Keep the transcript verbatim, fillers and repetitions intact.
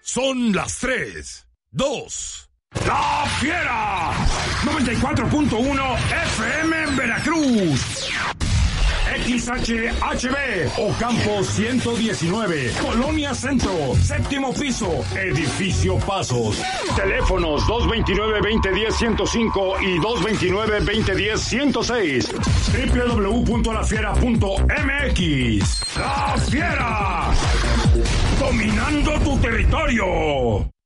Son las tres, dos. ¡La Fiera! noventa y cuatro punto uno F M en Veracruz. X H H B, Ocampo ciento diecinueve, Colonia Centro, séptimo piso, Edificio Pasos. Teléfonos dos veintinueve, veinte diez, ciento cinco y dos veintinueve, veinte diez, ciento seis. doble u doble u doble u punto la fiera punto m x. ¡La Fiera! Dominando tu territorio.